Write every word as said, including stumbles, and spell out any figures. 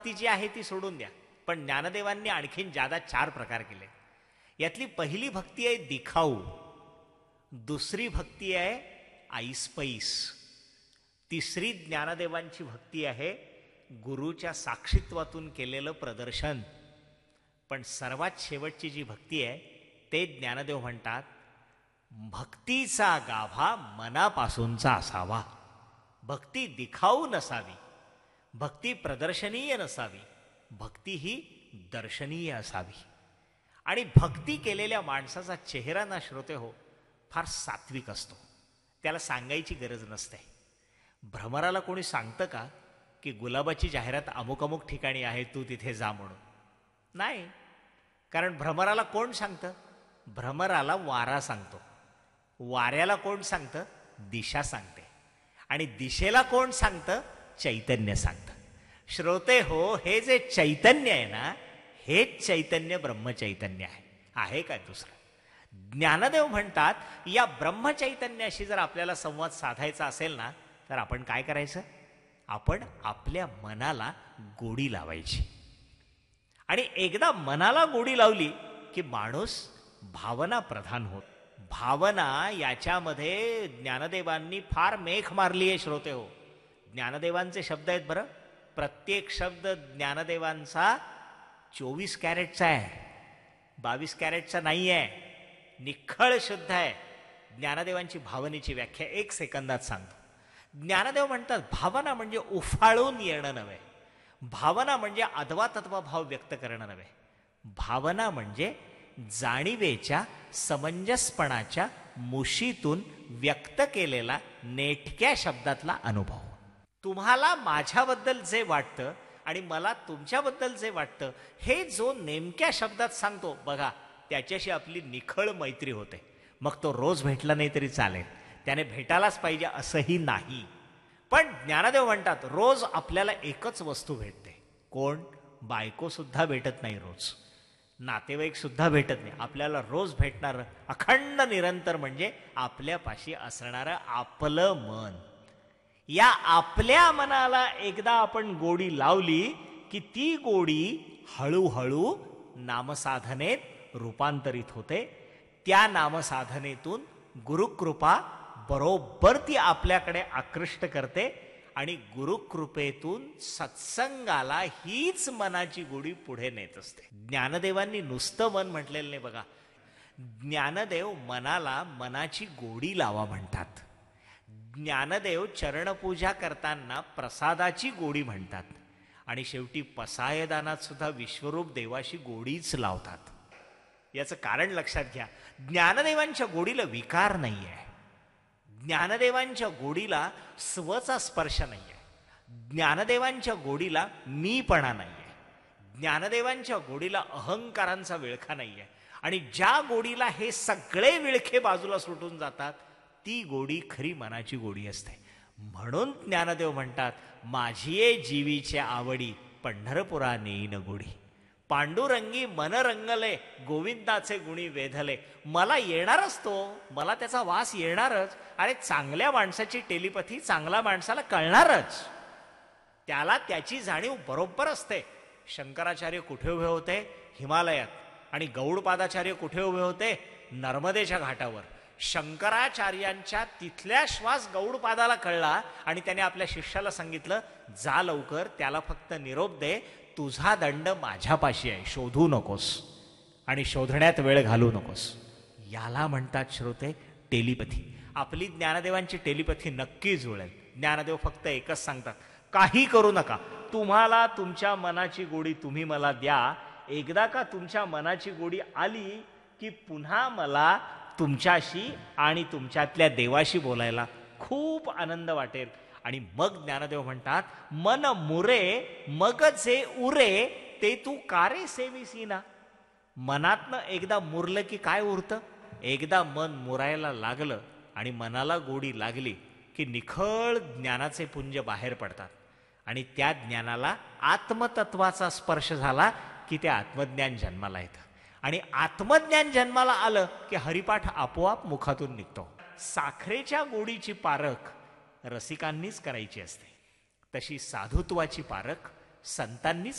ती जी आहे ती सोडून द्या, पण ज्ञानदेवांनी आणखीन जादा चार प्रकार केले. यातली पहिली भक्ती आहे दिखाऊ, दुसरी भक्ती आहे ऐसपैस, तिसरी ज्ञानदेवांची भक्ती आहे गुरुच्या साक्षीत्वातून केलेलं प्रदर्शन. पण सर्वात शेवटची जी भक्ती आहे ते ज्ञानदेव म्हणतात भक्तीचा गाभा मनापासूनचा असावा. भक्ती दिखाऊ नसावी, भक्ती प्रदर्शनीय नसावी, भक्ती ही दर्शनीय असावी. आणि भक्ती केलेल्या माणसाचा चेहरा ना श्रोते हो फार सात्विक असतो, त्याला सांगायची गरज नसते. भ्रमराला कोणी सांगतं का की गुलाबाची जाहिरात अमुक अमुक ठिकाणी आहे, तू तिथे जा म्हणून? नाही, कारण भ्रमराला कोण सांगतं? भ्रमराला वारा सांगतो. वाऱ्याला कोण सांगतं? दिशा सांगते. आणि दिशेला कोण सांगतं? चैतन्य सांगतं. श्रोते हो, हे जे चैतन्य आहे ना, हेच चैतन्य ब्रह्मचैतन्य आहे. आहे काय दुसरं? ज्ञानदेव म्हणतात या ब्रह्मचैतन्याशी जर आपल्याला संवाद साधायचा असेल ना, तर आपण काय करायचं? आपण आपल्या मनाला गोडी लावायची. आणि एकदा मनाला गोडी लावली की माणूस भावना प्रधान होत. भावना याच्यामध्ये ज्ञानदेवांनी फार मेख मारली आहे श्रोते हो. ज्ञानदेवांचे शब्द आहेत बरं, प्रत्येक शब्द ज्ञानदेवांचा चोवीस कॅरेटचा आहे, बावीस कॅरेटचा नाही आहे, निखळ शुद्ध आहे. ज्ञानदेवांची भावनेची व्याख्या एक सेकंदात सांगतो. ज्ञानदेव म्हणतात भावना म्हणजे उफाळून येणं नव्हे, भावना म्हणजे अथवा तत्वा भाव व्यक्त करणं नव्हे, भावना म्हणजे जाणीवेच्या समंजसपणाच्या मुशीतून व्यक्त केलेला नेटक्या शब्दातला अनुभव. तुम्हाला माझ्याबद्दल जे वाटतं आणि मला तुमच्याबद्दल जे वाटतं हे जो नेमक्या शब्दात सांगतो बघा, त्याच्याशी आपली निखळ मैत्री होते. मग तो रोज भेटला नाही तरी चालेल, त्याने भेटायलाच पाहिजे असंही नाही. पण ज्ञानदेव म्हणतात रोज आपल्याला एकच वस्तू भेटते. कोण? बायको सुद्धा भेटत नाही रोज, नातेवाईक सुद्धा भेटत नाही. आपल्याला रोज भेटणारं अखंड निरंतर म्हणजे आपल्यापाशी असणारं आपलं मन. या आपल्या मनाला एकदा आपण गोडी लावली की ती गोडी हळूहळू नामसाधनेत रूपांतरित होते. त्या नामसाधनेतून गुरुकृपा बरोबर ती आपल्याकडे आकृष्ट करते आणि गुरुकृपेतून सत्संगाला हीच मनाची गोडी पुढे नेत असते. ज्ञानदेवांनी नुसतं मन म्हटलेलं नाही बघा, ज्ञानदेव मनाला मनाची गोडी लावा म्हणतात. ज्ञानदेव चरणपूजा करताना प्रसादाची गोडी म्हणतात. आणि शेवटी पसायदानात सुद्धा विश्वरूप देवाशी गोडीच लावतात. याचं कारण लक्षात घ्या, ज्ञानदेवांच्या गोडीला विकार नाही आहे, ज्ञानदेवांच्या गोडीला स्वचा स्पर्श नाही आहे, ज्ञानदेवांच्या गोडीला मीपणा नाही आहे, ज्ञानदेवांच्या गोडीला अहंकारांचा विळखा नाही आहे. आणि ज्या गोडीला हे सगळे विळखे बाजूला सुटून जातात ती गोडी खरी मनाची गोडी असते. म्हणून ज्ञानदेव म्हणतात माझी ये जीवीच्या आवडी पंढरपुरा नेईन गोडी. पांडुरंगी मन रंगले गोविंदाचे गुणी वेधले. मला येणारच तो, मला त्याचा वास येणारच. अरे चांगल्या माणसाची टेलिपथी चांगल्या माणसाला कळणारच, त्याला त्याची जाणीव बरोबर असते. शंकराचार्य कुठे उभे होते? हिमालयात. आणि गौडपादाचार्य कुठे उभे होते? नर्मदेच्या घाटावर. शंकराचार्यांच्या तिथल्या श्वास गौडपादाला कळला आणि त्याने आपल्या शिष्याला सांगितलं जा लवकर, त्याला फक्त निरोप दे, तुझा दंड माझ्यापाशी आहे, शोधू नकोस आणि शोधण्यात वेळ घालू नकोस. याला म्हणतात श्रोते टेलिपथी. आपली ज्ञानदेवांची टेलिपथी नक्की जुळेल. ज्ञानदेव फक्त एकच सांगतात काही करू नका, तुम्हाला तुमच्या मनाची गोडी तुम्ही मला द्या. एकदा का तुमच्या मनाची गोडी आली की पुन्हा मला तुमच्याशी आणि तुमच्यातल्या देवाशी बोलायला खूप आनंद वाटेल. आणि मग ज्ञानदेव म्हणतात मन मुरे मग जे उरे ते तू कारे सेविसी ना. मनातनं एकदा मुरलं की काय उरतं? एकदा मन मुरायला लागलं आणि मनाला गोडी लागली की निखळ ज्ञानाचे पुंज बाहेर पडतात. आणि त्या ज्ञानाला आत्मतत्वाचा स्पर्श झाला की ते आत्मज्ञान जन्माला येतं. आणि आत्मज्ञान जन्माला आलं की हरिपाठ आपोआप मुखातून निघतो. साखरेच्या गोडीची पारख रसिकांनीच करायची असते, तशी साधुत्वाची पारख संतांनीच